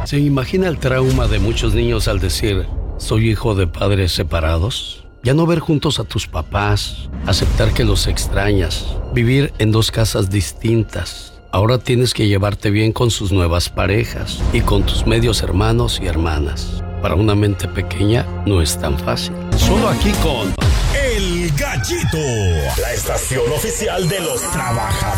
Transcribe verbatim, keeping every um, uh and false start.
¿Se imagina el trauma de muchos niños al decir, soy hijo de padres separados? Ya no ver juntos a tus papás, aceptar que los extrañas, vivir en dos casas distintas. Ahora tienes que llevarte bien con sus nuevas parejas y con tus medios hermanos y hermanas. Para una mente pequeña no es tan fácil. Solo aquí con El Gallito, la estación oficial de los trabajadores.